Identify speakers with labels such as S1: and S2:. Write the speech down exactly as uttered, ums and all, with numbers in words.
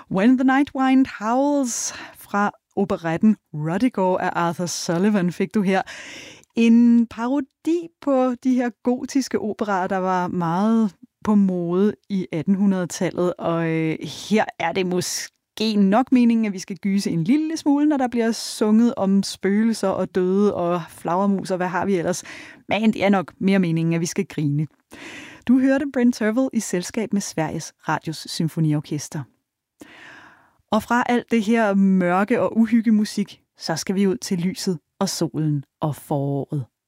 S1: When the Night Wind Howls fra operetten Rodigo af Arthur Sullivan fik du her. En parodi på de her gotiske operaer, der var meget på mode i attenhundredetallet, og øh, her er det måske nok meningen, at vi skal gyse en lille smule, når der bliver sunget om spøgelser og døde og flagermus og hvad har vi ellers. Men det er nok mere meningen, at vi skal grine. Du hørte Bryn Terfel i selskab med Sveriges Radios Symfoniorkester. Og fra alt det her mørke og uhyggemusik, så skal vi ud til lyset og solen og foråret.